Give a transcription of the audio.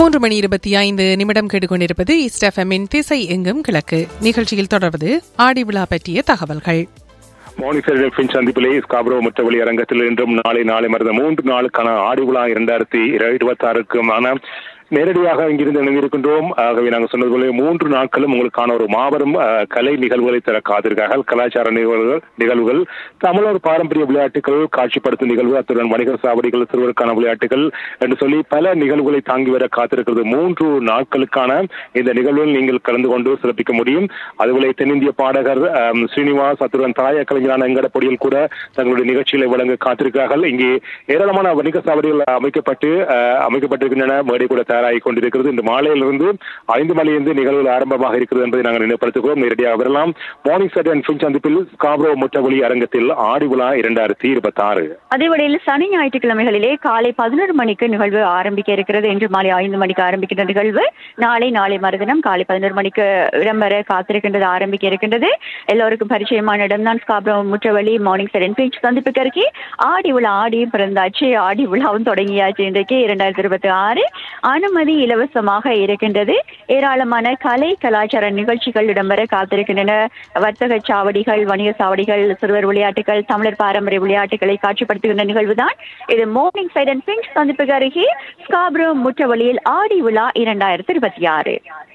3:25 கேட்டுக்கொண்டிருப்பது ஈஸ்ட் எஃப்எம்மின் திசை எங்கும் கிழக்கு நிகழ்ச்சியில் தொடர்வது ஆடி விழா பற்றிய தகவல்கள். மார்னிங் சைட் சந்திப்பிலே ஸ்காப்ரோ முற்றவழி அரங்கத்தில் இன்றும் நாளை மருந்து 3 நாளுக்கான ஆடி விழா 2026க்குமான நேரடியாக இங்கிருந்து இணைந்திருக்கின்றோம். ஆகவே நாங்கள் சொன்னது போல 3 நாட்களும் உங்களுக்கான ஒரு மாபெரும் கலை நிகழ்வுகளை தர காத்திருக்கார்கள். கலாச்சார நிகழ்வுகள், தமிழர் பாரம்பரிய விளையாட்டுகள், காட்சிப்படுத்தும் நிகழ்வு, அத்துடன் வணிகர் சாவடிகள், சிறுவருக்கான விளையாட்டுகள் என்று சொல்லி பல நிகழ்வுகளை தாங்கி வர காத்திருக்கிறது. 3 நாட்களுக்கான இந்த நிகழ்வில் நீங்கள் கலந்து கொண்டு சிறப்பிக்க முடியும். அதுபோல தென்னிந்திய பாடகர் ஸ்ரீனிவாஸ், அத்துடன் தாய கலைஞரான எங்கடப்பொடியில் கூட தங்களுடைய நிகழ்ச்சிகளை வழங்க காத்திருக்கிறார்கள். இங்கே ஏராளமான வணிக சாவடிகள் அமைக்கப்பட்டிருக்கின்றன. மேடை கூட தயாராகி கொண்டிருக்கிறது. இந்த மாலையிலிருந்து 5 மணியிலிருந்து நிகழ்வுகள் ஆரம்பமாக இருக்கிறது என்பதை நாங்கள் நினைவுபடுத்துகிறோம். நேரடியாக வரலாம். மார்னிங் சைட் அண்ட் ஃபின் சந்திப்பில் ஸ்காப்ரோ முற்றவழி அரங்கத்தில் ஆடி விழா 2026. அதேவேளையில் சனி ஞாயிற்றுக்கிழமைகளிலே காலை 11 மணிக்கு நிகழ்வு ஆரம்பிக்க இருக்கிறது. இன்று மாலை 5 மணிக்கு ஆரம்பிக்கின்ற நிகழ்வு நாளை மறுதினம் காலை 11 மணிக்கு இடம்பெற காத்திருக்கின்றது, ஆரம்பிக்க இருக்கின்றது. எல்லோருக்கும் பரிச்சயமான இடம்தான் Scarborough முற்றவழி morning side and fin சந்திப்புக்கு அருகே. ஆடி விழா ஆடியும் பிறந்தாச்சு, ஆடி விழாவும் தொடங்கியாச்சு. இன்றைக்கு 2026 அனுமதி இலவசமாக இருக்கின்றது. ஏராளமான கலை கலாச்சார நிகழ்ச்சிகள் இடம்பெற காத்திருக்கின்றன. வர்த்தக சாவடிகள், வணிக சாவடிகள், சிறுவர் விளையாட்டுகள், தமிழர் பாரம்பரிய விளையாட்டுகளை காட்சிப்படுத்துகின்ற நிகழ்வுதான் இது. மார்னிங் சைட் அண்ட் பிங்க் சந்திப்புக்கு அருகே ஸ்காப்ரோ முற்றவழியில் ஆடி விழா 2026.